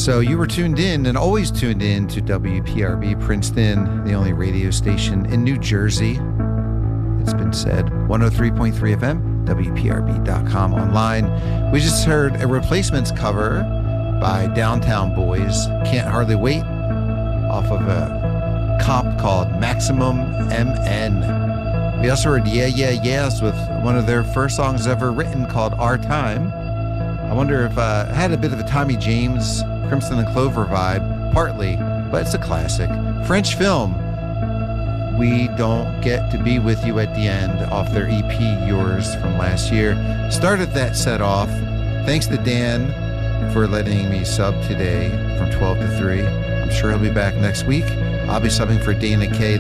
So you were tuned in and always tuned in to WPRB Princeton, the only radio station in New Jersey. It's been said, 103.3 FM, WPRB.com online. We just heard a Replacements cover by Downtown Boys, Can't Hardly Wait, off of a comp called Maximum MN. We also heard Yeah Yeah Yeahs with one of their first songs ever written called Our Time. I wonder if it had a bit of a Tommy James, Crimson and Clover vibe, partly, but it's a classic. French Film, We Don't Get to Be With You at the End, off their EP Yours from last year. Started that set off. Thanks to Dan for letting me sub today from 12 to 3. I'm sure he'll be back next week. I'll be subbing for Dana K.